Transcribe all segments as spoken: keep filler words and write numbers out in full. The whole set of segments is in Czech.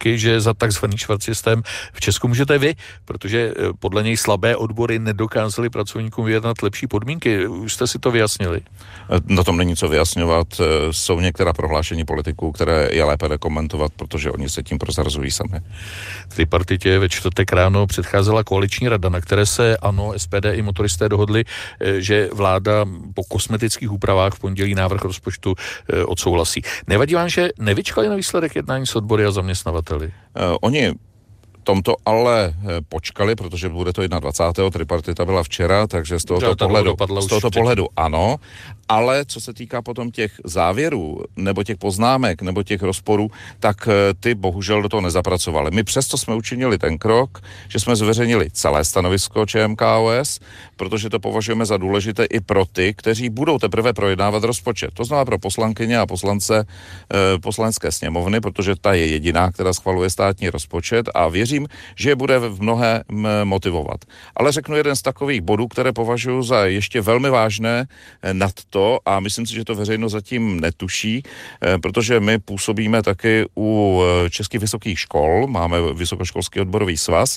podmínky, že za takzvaný švarcsystém v Česku můžete vy, protože podle něj slabé odbory nedokázaly pracovníkům vyjednat lepší podmínky. Už jste si to vyjasnili? Na tom není co vyjasňovat. Jsou některá prohlášení politiků, které je lépe nekomentovat, protože oni se tím prozrazují sami. Tripartitě ve čtvrtek ráno předcházela koaliční rada, na které se ANO, S P D i motoristé dohodli, že vláda po kosmetických úpravách v pondělí návrh rozpočtu odsouhlasí. Nevadí vám, že nevyčkali na výsledek jednání s odbory a zaměstnavateli? Uh, oni tomto ale počkali, protože bude to dvacátého prvního tripartita byla včera, takže z tohoto pohledu, z tohoto pohledu ano, ale co se týká potom těch závěrů, nebo těch poznámek, nebo těch rozporů, tak ty bohužel do toho nezapracovali. My přesto jsme učinili ten krok, že jsme zveřejnili celé stanovisko Č M K O S, protože to považujeme za důležité i pro ty, kteří budou teprve projednávat rozpočet. To znamená pro poslankyně a poslance e, poslanecké sněmovny, protože ta je jediná, která schvaluje státní rozpočet a věřím, že je bude v mnohé motivovat. Ale řeknu jeden z takových bodů, které považuji za ještě velmi vážné nad to a myslím si, že to veřejnost zatím netuší, protože my působíme taky u českých vysokých škol, máme Vysokoškolský odborový svaz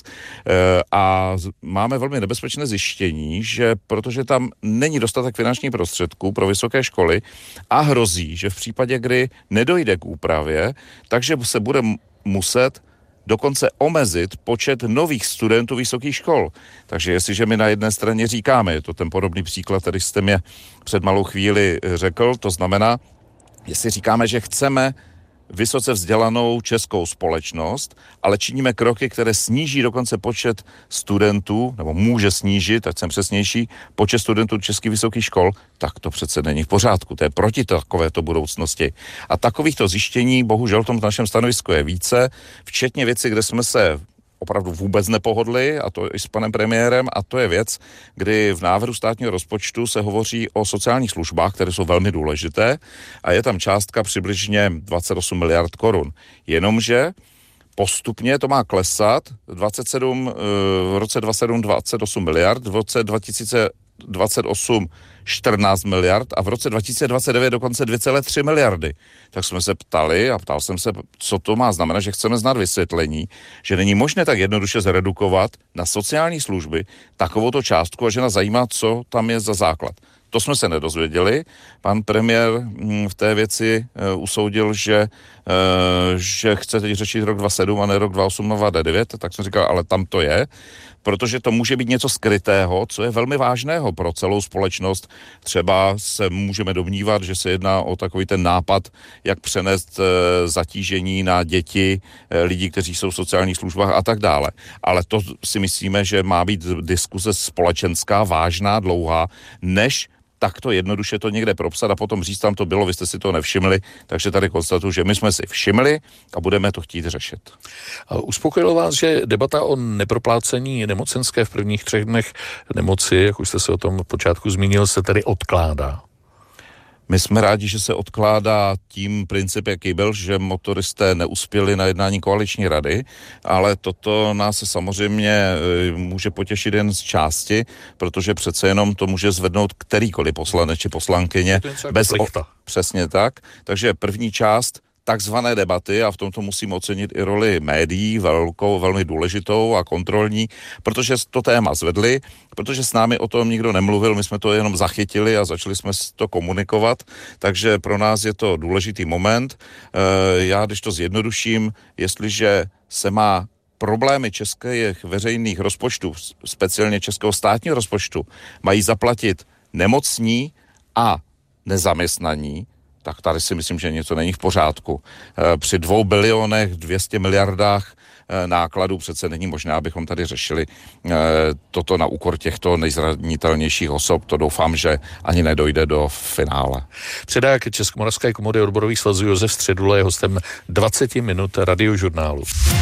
a máme velmi nebezpečné zjištění, že protože tam není dostatek finančních prostředků pro vysoké školy a hrozí, že v případě, kdy nedojde k úpravě, takže se bude muset dokonce omezit počet nových studentů vysokých škol. Takže jestliže my na jedné straně říkáme, je to ten podobný příklad, který jste mě před malou chvíli řekl, to znamená, jestli říkáme, že chceme vysoce vzdělanou českou společnost, ale činíme kroky, které sníží dokonce počet studentů, nebo může snížit, ať jsem přesnější, počet studentů českých vysokých škol, tak to přece není v pořádku. To je proti takovéto budoucnosti. A takovýchto zjištění, bohužel v tom našem stanovisku je více, včetně věci, kde jsme se opravdu vůbec nepohodli, a to i s panem premiérem, a to je věc, kdy v návrhu státního rozpočtu se hovoří o sociálních službách, které jsou velmi důležité a je tam částka přibližně dvacet osm miliard korun. Jenomže postupně to má klesat, dvacet sedm, v roce dvacet sedm dvacet osm miliard, v roce dva tisíce dvacet osm čtrnáct miliard a v roce dva tisíce dvacet devět dokonce dvě celé tři miliardy. Tak jsme se ptali a ptal jsem se, co to má znamenat, že chceme znát vysvětlení, že není možné tak jednoduše zredukovat na sociální služby takovouto částku a že nás zajímá, co tam je za základ. To jsme se nedozvěděli. Pan premiér v té věci uh, usoudil, že, uh, že chce teď řešit rok dvacet sedm a ne rok dvacet osm dvacet devět, tak jsem říkal, ale tam to je, protože to může být něco skrytého, co je velmi vážného pro celou společnost. Třeba se můžeme domnívat, že se jedná o takový ten nápad, jak přenést uh, zatížení na děti, uh, lidí, kteří jsou v sociálních službách a tak dále. Ale to si myslíme, že má být diskuse společenská, vážná, dlouhá, než takto jednoduše to někde propsat a potom říct, tam to bylo, vy jste si to nevšimli, takže tady konstatuju, že my jsme si všimli a budeme to chtít řešit. A uspokojilo vás, že debata o neproplácení nemocenské v prvních třech dnech nemoci, jak už jste se o tom v počátku zmínil, se tedy odkládá? My jsme rádi, že se odkládá tím princip, jaký byl, že motoristé neuspěli na jednání koaliční rady, ale toto nás samozřejmě může potěšit jen z části, protože přece jenom to může zvednout kterýkoliv poslanec či poslankyně. Bez o... Přesně tak. Takže první část takzvané debaty, a v tomto musím ocenit i roli médií, velkou, velmi důležitou a kontrolní, protože to téma zvedli, protože s námi o tom nikdo nemluvil, my jsme to jenom zachytili a začali jsme to komunikovat, takže pro nás je to důležitý moment. Já, když to zjednoduším, jestliže se má problémy českých veřejných rozpočtů, speciálně českého státního rozpočtu, mají zaplatit nemocní a nezaměstnaní, tak tady si myslím, že něco není v pořádku. Při dvou bilionech, dvěstě miliardách nákladů přece není možné, abychom tady řešili toto na úkor těchto nejzranitelnějších osob. To doufám, že ani nedojde do finále. Předák Českomoravské komory odborových svazů Josef Středula je hostem dvacet minut Radiožurnálu.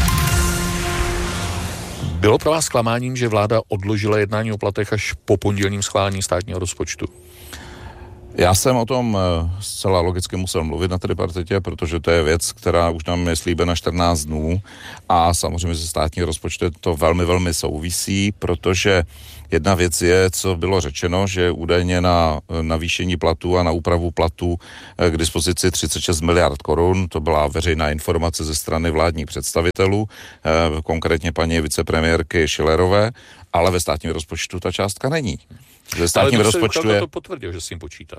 Bylo pro vás zklamáním, že vláda odložila jednání o platech až po pondělním schválení státního rozpočtu? Já jsem o tom zcela logicky musel mluvit na tripartitě, protože to je věc, která už nám je slíbena čtrnáct dnů a samozřejmě se státní rozpočtem to velmi, velmi souvisí, protože Jedna věc je, co bylo řečeno, že údajně na navýšení platů a na úpravu platů k dispozici třicet šest miliard korun, to byla veřejná informace ze strany vládních představitelů, konkrétně paní vicepremiérky Schillerové, ale ve státním rozpočtu ta částka není. Ve státním ale rozpočtu je... to potvrdil, že s tím počítá.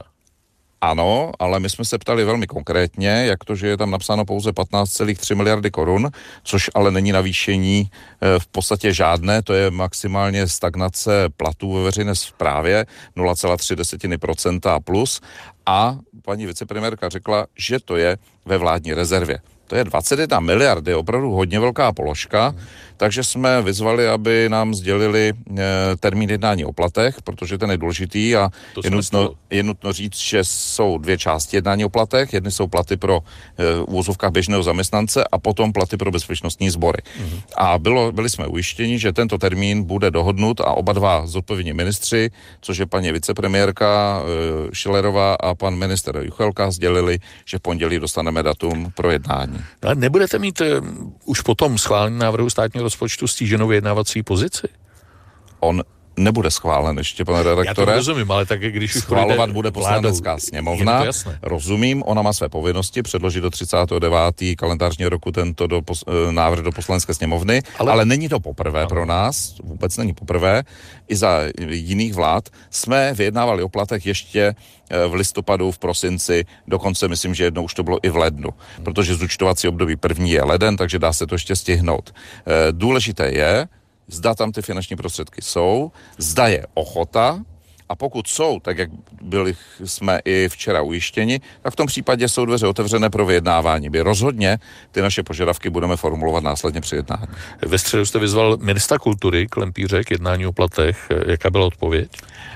Ano, ale my jsme se ptali velmi konkrétně, jak to, že je tam napsáno pouze patnáct celá tři miliardy korun, což ale není navýšení v podstatě žádné, to je maximálně stagnace platů ve veřejné správě nula celá tři procenta plus a paní vicepremiérka řekla, že to je ve vládní rezervě. To je dvacet jedna miliard, je opravdu hodně velká položka, hmm. takže jsme vyzvali, aby nám sdělili e, termín jednání o platech, protože ten je důležitý a je nutno, je nutno říct, že jsou dvě části jednání o platech. Jedny jsou platy pro e, uvozovkách běžného zaměstnance a potom platy pro bezpečnostní sbory. Hmm. A bylo, byli jsme ujištěni, že tento termín bude dohodnut a oba dva zodpovědní ministři, což je paní vicepremiérka e, Schillerová a pan minister Juchelka, sdělili, že v pondělí dostaneme datum pro jednání. Ale nebudete mít uh, už potom schválení návrhu státního rozpočtu stíženou vyjednávací pozici? On nebude schválen ještě, pane redaktore. Já to rozumím, ale tak když už schvalovat bude poslanecká sněmovna. Rozumím, ona má své povinnosti předložit do třicátého devátého kalendářního roku tento do pos, návrh do poslanecké sněmovny, ale, ale není to poprvé ano. pro nás, vůbec není poprvé. I za jiných vlád jsme vyjednávali o platech ještě v listopadu, v prosinci, dokonce myslím, že jednou už to bylo i v lednu, protože zúčtovací období první je leden, takže dá se to ještě stihnout. Důležité je, zda tam ty finanční prostředky jsou, zda je ochota a pokud jsou, tak jak byli jsme i včera ujištěni, tak v tom případě jsou dveře otevřené pro vyjednávání. My rozhodně ty naše požadavky budeme formulovat následně při jednání. Ve středu jste vyzval ministra kultury Klempíře k jednání o platech. Jaká byla odpověď?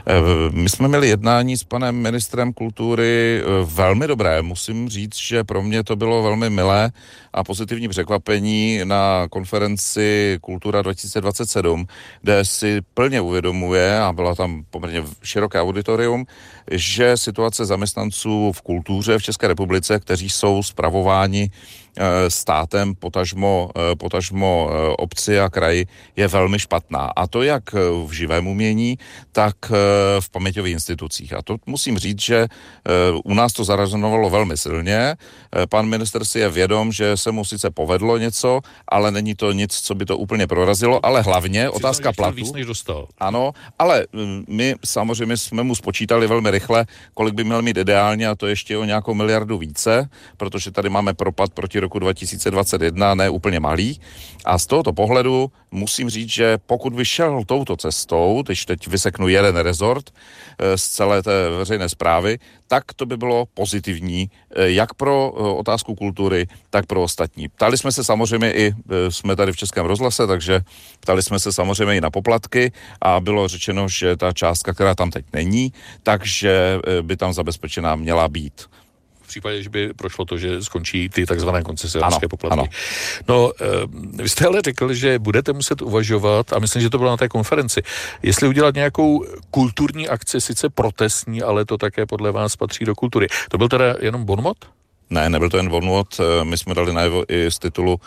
My jsme měli jednání s panem ministrem kultury velmi dobré. Musím říct, že pro mě to bylo velmi milé a pozitivní překvapení na konferenci Kultura dva tisíce dvacet sedm, kde si plně uvědomuje, a byla tam poměrně široké auditorium, že situace zaměstnanců v kultuře v České republice, kteří jsou spravováni státem, potažmo, potažmo obci a kraji, je velmi špatná. A to jak v živém umění, tak v paměťových institucích. A to musím říct, že u nás to zarezonovalo velmi silně. Pan minister si je vědom, že se mu sice povedlo něco, ale není to nic, co by to úplně prorazilo, ale hlavně otázka platu. Ano, ale my samozřejmě jsme mu spočítali velmi rychle, kolik by měl mít ideálně, a to ještě o nějakou miliardu více, protože tady máme propad proti roku dva tisíce dvacet jedna, ne úplně malý. A z tohoto pohledu musím říct, že pokud by šel touto cestou, když teď vyseknu jeden rezort z celé té veřejné správy, tak to by bylo pozitivní, jak pro otázku kultury, tak pro ostatní. Ptali jsme se samozřejmě i, jsme tady v Českém rozhlase, takže ptali jsme se samozřejmě i na poplatky a bylo řečeno, že ta částka, která tam teď není, takže by tam zabezpečená měla být. V případě, že by prošlo to, že skončí ty takzvané koncesionářské poplatky. Ano. No, e, vy jste ale řekl, že budete muset uvažovat, a myslím, že to bylo na té konferenci, jestli udělat nějakou kulturní akci, sice protestní, ale to také podle vás patří do kultury. To byl teda jenom bonmot? Ne, nebyl to jen bonmot, my jsme dali najevo i z titulu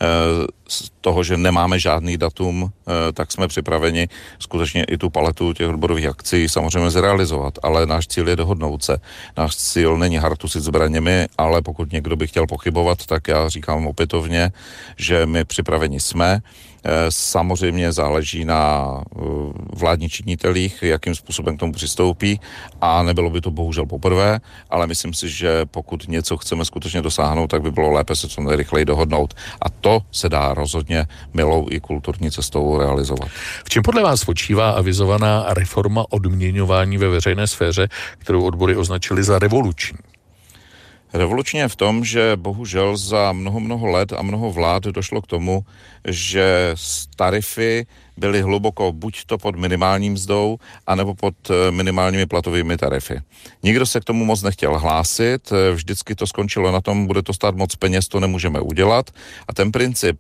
z toho, že nemáme žádný datum, tak jsme připraveni skutečně i tu paletu těch odborových akcí samozřejmě zrealizovat, ale náš cíl je dohodnout se. Náš cíl není hartusit zbraněmi, ale pokud někdo by chtěl pochybovat, tak já říkám opětovně, že my připraveni jsme. Samozřejmě záleží na vládních činitelích, jakým způsobem k tomu přistoupí, a nebylo by to bohužel poprvé, ale myslím si, že pokud něco chceme skutečně dosáhnout, tak by bylo lépe se co nejrychleji dohodnout. A to se dá rozhodně milou i kulturní cestou realizovat. V čem podle vás spočívá avizovaná reforma odměňování ve veřejné sféře, kterou odbory označili za revoluční? Revolučně je v tom, že bohužel za mnoho, mnoho let a mnoho vlád došlo k tomu, že tarify byly hluboko buď to pod minimální mzdou, anebo pod minimálními platovými tarify. Nikdo se k tomu moc nechtěl hlásit, vždycky to skončilo na tom, bude to stát moc peněz, to nemůžeme udělat. A ten princip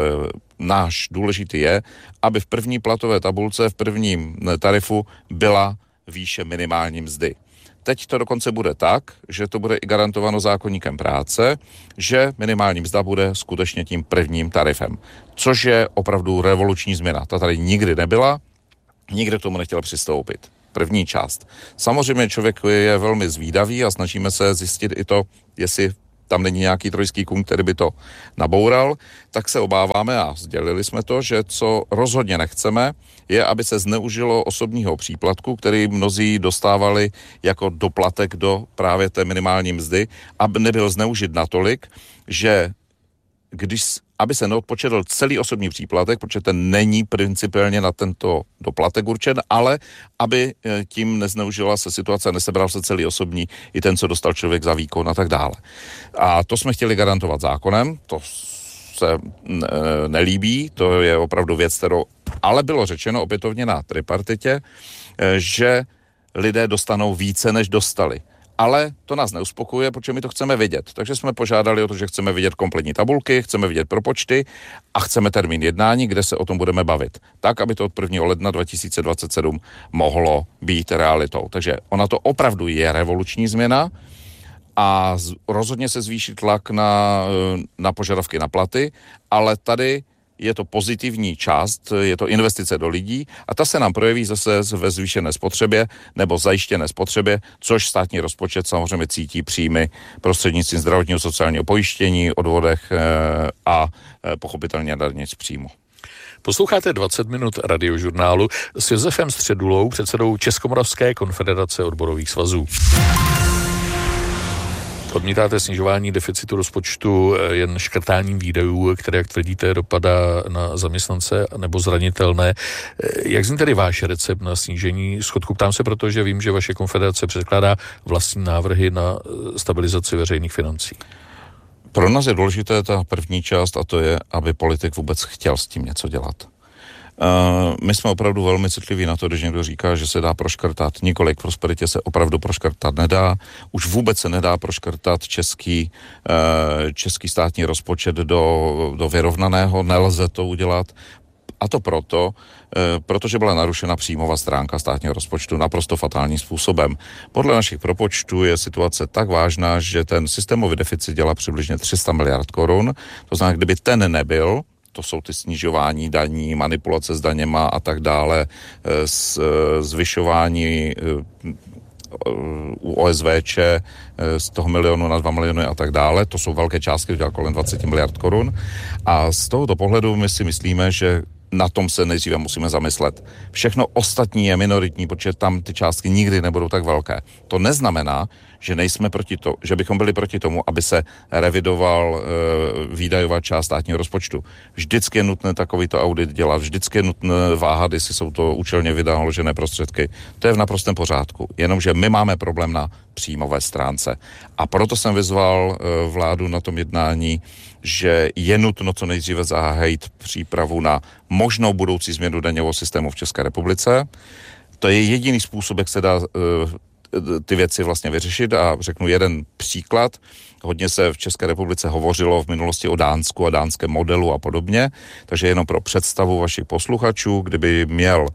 náš důležitý je, aby v první platové tabulce, v prvním tarifu byla výše minimální mzdy. Teď to dokonce bude tak, že to bude i garantováno zákoníkem práce, že minimální mzda bude skutečně tím prvním tarifem, což je opravdu revoluční změna. Ta tady nikdy nebyla Nikdo k tomu nechtěl přistoupit. První část. Samozřejmě člověk je velmi zvídavý a snažíme se zjistit i to, jestli tam není nějaký trojský kůň, který by to naboural, tak se obáváme a sdělili jsme to, že co rozhodně nechceme, je, aby se zneužilo osobního příplatku, který mnozí dostávali jako doplatek do právě té minimální mzdy, aby nebyl zneužit natolik, že když, aby se neodpočetl celý osobní příplatek, protože ten není principiálně na tento doplatek určen, ale aby tím nezneužila se situace, nesebral se celý osobní i ten, co dostal člověk za výkon a tak dále. A to jsme chtěli garantovat zákonem, to se nelíbí, to je opravdu věc, kterou ale bylo řečeno opětovně na tripartitě, že lidé dostanou více, než dostali. Ale to nás neuspokojuje, protože my to chceme vidět. Takže jsme požádali o to, že chceme vidět kompletní tabulky, chceme vidět propočty a chceme termín jednání, kde se o tom budeme bavit. Tak, aby to od prvního ledna dva tisíce dvacet sedm mohlo být realitou. Takže ona to opravdu je revoluční změna a rozhodně se zvýší tlak na, na požadavky na platy, ale tady je to pozitivní část, je to investice do lidí a ta se nám projeví zase ve zvýšené spotřebě nebo zajištěné spotřebě, což státní rozpočet samozřejmě cítí příjmy prostřednictvím zdravotního sociálního pojištění, odvodech a pochopitelně daně z příjmu. Posloucháte dvacet minut radiožurnálu s Josefem Středulou, předsedou Českomoravské konfederace odborových svazů. Odmítáte snižování deficitu rozpočtu jen škrtáním výdajů, které, jak tvrdíte, dopadá na zaměstnance nebo zranitelné. Jak zní tedy váš recept na snížení schodku? Ptám se, protože vím, že vaše konfederace předkládá vlastní návrhy na stabilizaci veřejných financí. Pro nás je důležité ta první část a to je, aby politik vůbec chtěl s tím něco dělat. Uh, my jsme opravdu velmi citliví na to, když někdo říká, že se dá proškrtat. Nikoliv, k prosperitě se opravdu proškrtat nedá. Už vůbec se nedá proškrtat český, uh, český státní rozpočet do, do vyrovnaného. Nelze to udělat. A to proto, uh, protože byla narušena příjmová stránka státního rozpočtu naprosto fatálním způsobem. Podle našich propočtů je situace tak vážná, že ten systémový deficit dělá přibližně tři sta miliard korun. To znamená, kdyby ten nebyl, to jsou ty snižování daní, manipulace s daněma a tak dále, zvyšování u O S V Č z toho milionu na dva miliony a tak dále. To jsou velké částky, to dělá kolem dvacet miliard korun. A z tohoto pohledu my si myslíme, že na tom se nejdříve musíme zamyslet. Všechno ostatní je minoritní, protože tam ty částky nikdy nebudou tak velké. To neznamená, že nejsme proti to, že bychom byli proti tomu, aby se revidoval e, výdajová část státního rozpočtu. Vždycky je nutné takovýto audit dělat, vždycky je nutné váhat, jestli jsou to účelně vynaložené prostředky. To je v naprostém pořádku. Jenomže my máme problém na příjmové stránce. A proto jsem vyzval e, vládu na tom jednání, že je nutno co nejdříve zahájit přípravu na možnou budoucí změnu daňového systému v České republice. To je jediný způsob, jak se dá e, ty věci vlastně vyřešit a řeknu jeden příklad. Hodně se v České republice hovořilo v minulosti o Dánsku a dánském modelu a podobně, takže jenom pro představu vašich posluchačů, kdyby měl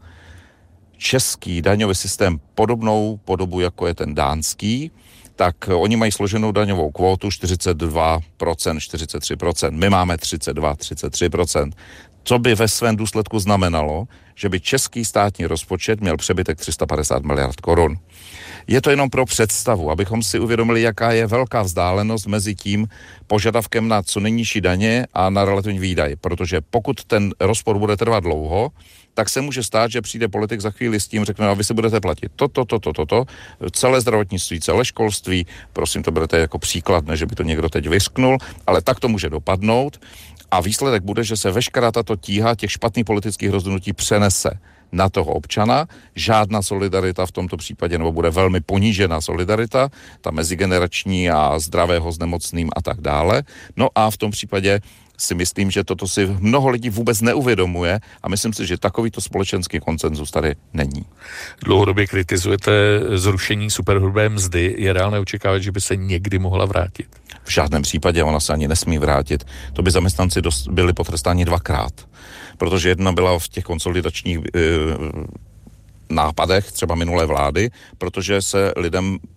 český daňový systém podobnou podobu, jako je ten dánský, tak oni mají složenou daňovou kvótu čtyřicet dva procent, čtyřicet tři procent. My máme třicet dva, třicet tři procent. Co by ve svém důsledku znamenalo, že by český státní rozpočet měl přebytek tři sta padesát miliard korun. Je to jenom pro představu, abychom si uvědomili, jaká je velká vzdálenost mezi tím požadavkem na co nejnižší daně a na relativní výdaje. Protože pokud ten rozpor bude trvat dlouho, tak se může stát, že přijde politik za chvíli s tím, řekne, a vy si budete platit toto, toto, toto, celé zdravotnictví, celé školství, prosím, to berete jako příklad, ne, že by to někdo teď vysknul, ale tak to může dopadnout. A výsledek bude, že se veškerá tato tíha těch špatných politických rozhodnutí přenese na toho občana. Žádná solidarita v tomto případě, nebo bude velmi ponížená solidarita, ta mezigenerační a zdravého s nemocným a tak dále. No a v tom případě si myslím, že toto si mnoho lidí vůbec neuvědomuje a myslím si, že takovýto společenský konsenzus tady není. Dlouhodobě kritizujete zrušení superhrubé mzdy. Je reálné očekávat, že by se někdy mohla vrátit? V žádném případě, ona se ani nesmí vrátit. To by zaměstnanci dost, byli potrestáni dvakrát. Protože jedna byla v těch konsolidačních e, nápadech, třeba minulé vlády, protože se lidem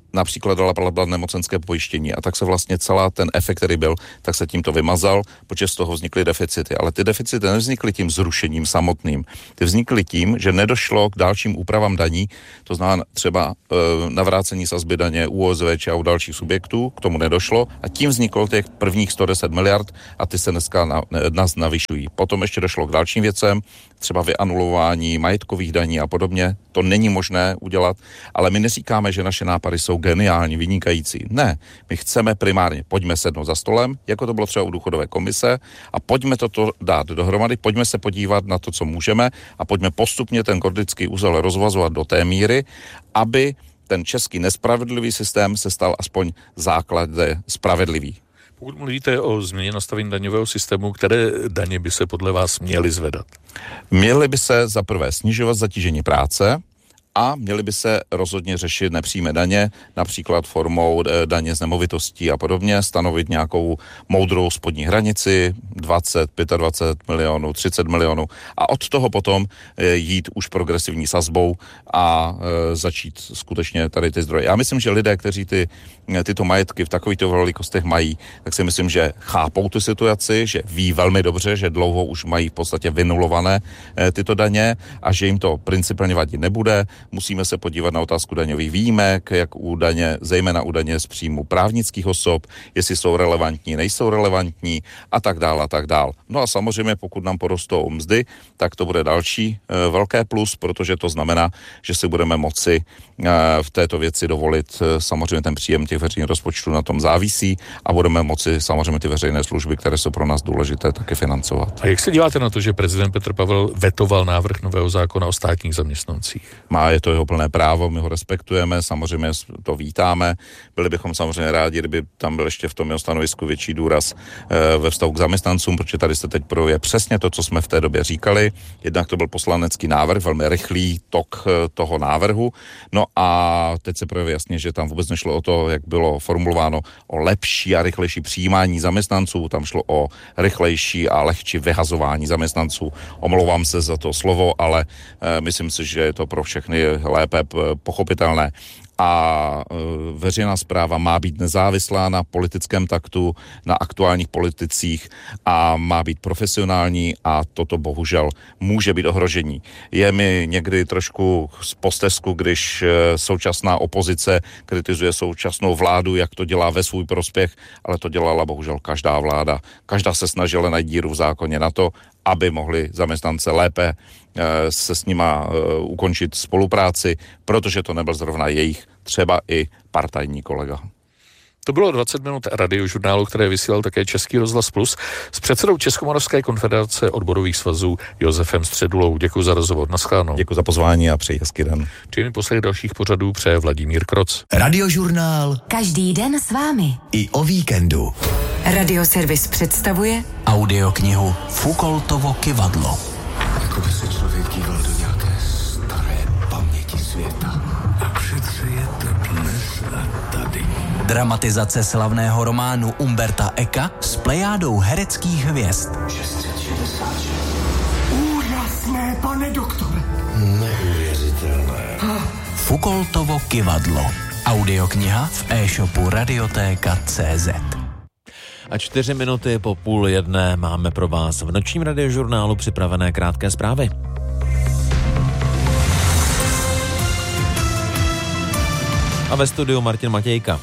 například dala platba nemocenské pojištění a tak se vlastně celá ten efekt, který byl, tak se tímto vymazal, protože z toho vznikly deficity. Ale ty deficity nevznikly tím zrušením samotným. Ty vznikly tím, že nedošlo k dalším úpravám daní, to znamená třeba e, navrácení sazby daně U O S V Č a u dalších subjektů, k tomu nedošlo a tím vzniklo těch prvních sto deset miliard a ty se dneska na, nás navyšují. Potom ještě došlo k dalším věcem, třeba vyanulování majetkových daní a podobně. To není možné udělat, ale my neříkáme, že naše nápady jsou geniální, vynikající. Ne, my chceme primárně, pojďme sednout za stolem, jako to bylo třeba u důchodové komise a pojďme toto dát dohromady, pojďme se podívat na to, co můžeme a pojďme postupně ten gordický úzel rozvazovat do té míry, aby ten český nespravedlivý systém se stal aspoň základě spravedlivý. Pokud mluvíte o změně nastavení daňového systému, které daně by se podle vás měly zvedat? Měly by se za prvé snižovat zatížení práce a měly by se rozhodně řešit nepřímé daně, například formou daně z nemovitostí a podobně, stanovit nějakou moudrou spodní hranici, dvacet, dvacet pět milionů, třicet milionů a od toho potom jít už progresivní sazbou a e, začít skutečně tady ty zdroje. Já myslím, že lidé, kteří ty, tyto majetky v takovýchto velikostech mají, tak si myslím, že chápou tu situaci, že ví velmi dobře, že dlouho už mají v podstatě vynulované e, tyto daně a že jim to principálně vadit nebude. Musíme se podívat na otázku daňových výjimek, jak u daně, zejména u daně z příjmu právnických osob, jestli jsou relevantní, nejsou relevantní a tak dál a tak dál. No a samozřejmě, pokud nám porostou mzdy, tak to bude další e, velké plus, protože to znamená, že si budeme moci e, v této věci dovolit, e, samozřejmě ten příjem těch veřejných rozpočtů na tom závisí a budeme moci samozřejmě ty veřejné služby, které jsou pro nás důležité, taky financovat. A jak se díváte na to, že prezident Petr Pavel vetoval návrh nového zákona o státních zaměstnancích? Má, je to jeho plné právo, my ho respektujeme, samozřejmě to vítáme. Byli bychom samozřejmě rádi, kdyby tam byl ještě v tom jeho stanovisku větší důraz e, ve vztahu k zaměstnancům, protože tady se teď projevuje přesně to, co jsme v té době říkali. Jednak to byl poslanecký návrh, velmi rychlý tok e, toho návrhu. No a teď se projevuje jasně, že tam vůbec nešlo o to, jak bylo formulováno, o lepší a rychlejší přijímání zaměstnanců, tam šlo o rychlejší a lehčí vyhazování zaměstnanců. Omlouvám se za to slovo, ale e, myslím si, že je to pro všechny lépe pochopitelné. A e, veřejná správa má být nezávislá na politickém taktu, na aktuálních politicích a má být profesionální a toto bohužel může být ohrožení. Je mi někdy trošku z postesku, když e, současná opozice kritizuje současnou vládu, jak to dělá ve svůj prospěch, ale to dělala bohužel každá vláda. Každá se snažila najít díru v zákoně na to, aby mohli zaměstnance lépe e, se s nima e, ukončit spolupráci, protože to nebyl zrovna jejich třeba i partajní kolega. To bylo dvacet minut radiožurnálu, které vysílal také Český rozhlas Plus s předsedou Českomoravské konfederace odborových svazů Josefem Středulou. Děkuji za rozhovor. Naschledanou. Děkuji za pozvání a přeji hezký den. Příjemný poslech dalších pořadů přeje Vladimír Kroc. Radiožurnál. Každý den s vámi. I o víkendu. Radioservis představuje audioknihu Foucaultovo kyvadlo. Jako by se člověk díval do nějaké staré paměti světa. A přece je to dnes a tady. Dramatizace slavného románu Umberta Eka s plejádou hereckých hvězd. šest set šedesát šest. Úžasné, pane doktore. Neuvěřitelné. Foucaultovo kyvadlo. Audiokniha v e-shopu radiotéka tečka cé zet. A čtyři minuty po půl jedné máme pro vás v nočním radiožurnálu připravené krátké zprávy. A ve studiu Martin Matějka.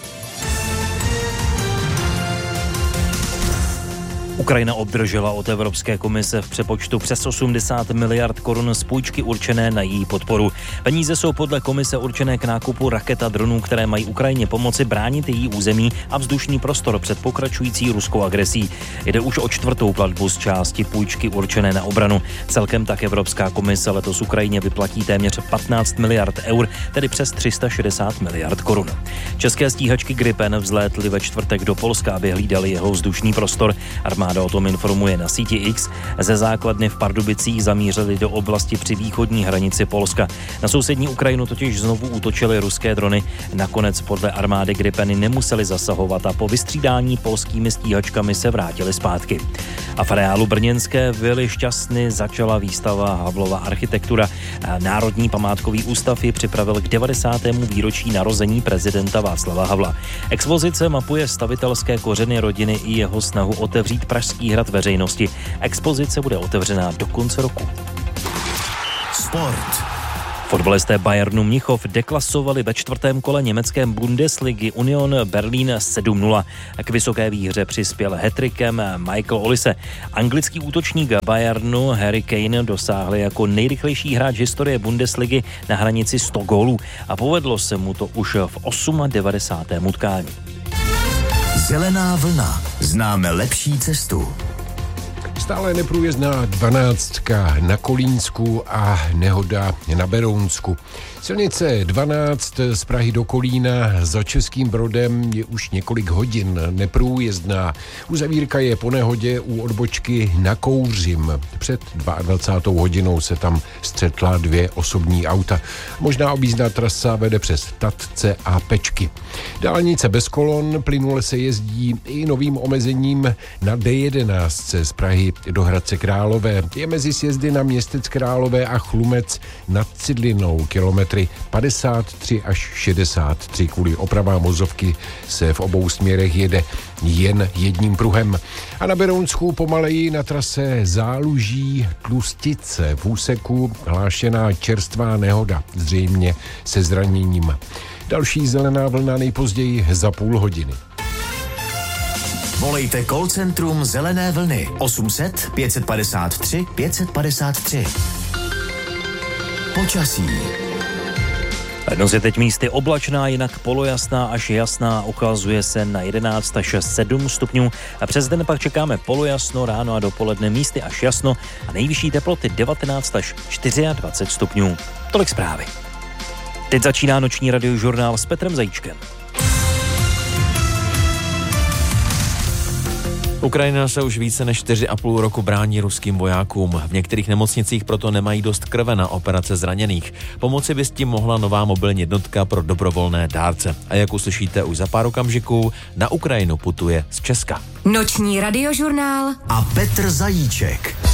Ukrajina obdržela od Evropské komise v přepočtu přes osmdesát miliard korun z půjčky určené na její podporu. Peníze jsou podle komise určené k nákupu raket a dronů, které mají Ukrajině pomoci bránit její území a vzdušný prostor před pokračující ruskou agresí. Jde už o čtvrtou platbu z části půjčky určené na obranu. Celkem tak Evropská komise letos Ukrajině vyplatí téměř patnáct miliard eur, tedy přes tři sta šedesát miliard korun. České stíhačky Gripen vzlétly ve čtvrtek do Polska, aby hlídali jeho vzdušný prostor. Armáda Armáda o tom informuje na síti X. Ze základny v Pardubicích zamířili do oblasti při východní hranici Polska. Na sousední Ukrajinu totiž znovu útočily ruské drony. Nakonec podle armády Gripeny nemuseli zasahovat a po vystřídání polskými stíhačkami se vrátili zpátky. A v areálu brněnské vily Šťastny začala výstava Havlova architektura. Národní památkový ústav ji připravil k devadesátému výročí narození prezidenta Václava Havla. Expozice mapuje stavitelské kořeny rodiny i jeho snahu otevřít Pražský hrad veřejnosti. Expozice bude otevřená do konce roku. Sport. Fotbalisté Bayernu Mnichov deklasovali ve čtvrtém kole německé Bundesligy Union Berlin sedm nula. K vysoké výhře přispěl hat-trickem Michael Olise. Anglický útočník Bayernu Harry Kane dosáhl jako nejrychlejší hráč historie Bundesligy na hranici sto gólů a povedlo se mu to už v devadesátém osmém utkání. Zelená vlna. Známe lepší cestu. Stále neprůjezdná dvanáctka na Kolínsku a nehoda na Berounsku. Silnice dvanáct z Prahy do Kolína za Českým Brodem je už několik hodin neprůjezdná. Uzavírka je po nehodě u odbočky na Kouřim. Před dvacátou druhou hodinou se tam střetla dvě osobní auta. Možná objízdná trasa vede přes Tatce a Pečky. Dálnice bez kolon, plynule se jezdí i novým omezením na D jedenáct z Prahy do Hradce Králové. Je mezi sjezdy na Městec Králové a Chlumec nad Cidlinou kilometry padesát tři až šedesát tři. Kvůli opravám vozovky se v obou směrech jede jen jedním pruhem. A na Berounsku pomaleji na trase Záluží Tlustice v úseku hlášená čerstvá nehoda, zřejmě se zraněním. Další zelená vlna nejpozději za půl hodiny. Volejte call centrum Zelené vlny osm set pět padesát tři pět padesát tři. Počasí. Noc je teď místy oblačná, jinak polojasná až jasná, ukazuje se na jedenáct až sedm stupňů. A přes den pak čekáme polojasno, ráno a dopoledne místy až jasno a nejvyšší teploty devatenáct až dvacet čtyři stupňů. Tolik zprávy. Teď začíná noční radiožurnál s Petrem Zajíčkem. Ukrajina se už více než čtyři a půl roku brání ruským vojákům. V některých nemocnicích proto nemají dost krve na operace zraněných. Pomoci by s tím mohla nová mobilní jednotka pro dobrovolné dárce. A jak uslyšíte už za pár okamžiků, na Ukrajinu putuje z Česka. Noční radiožurnál a Petr Zajíček.